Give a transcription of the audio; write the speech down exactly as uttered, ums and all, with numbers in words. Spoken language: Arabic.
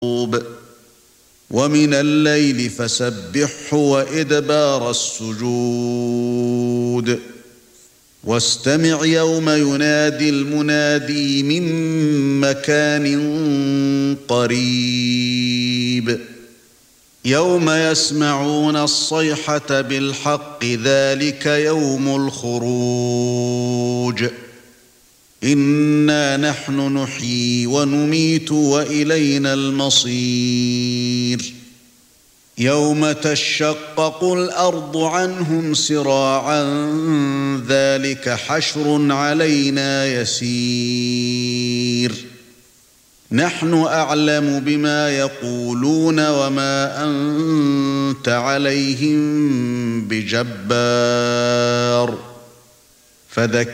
وَمِنَ اللَّيْلِ فَسَبِّحْهُ وَإِدْبَارَ السُّجُودِ وَاسْتَمِعْ يَوْمَ يُنَادِي الْمُنَادِي مِنْ مَكَانٍ قَرِيبٍ يَوْمَ يَسْمَعُونَ الصَّيْحَةَ بِالْحَقِّ ذَلِكَ يَوْمُ الْخُرُوجِ إِنَّا نَحْنُ نُحْيِي وَنُمِيتُ وَإِلَيْنَا الْمَصِيرُ يَوْمَ تَشَقَّقُ الْأَرْضُ عَنْهُمْ سِرَاعًا ذَلِكَ حَشْرٌ عَلَيْنَا يَسِيرٌ نَحْنُ أَعْلَمُ بِمَا يَقُولُونَ وَمَا أَنْتَ عَلَيْهِمْ بِجَبَّارٍ فَذَكِّرْ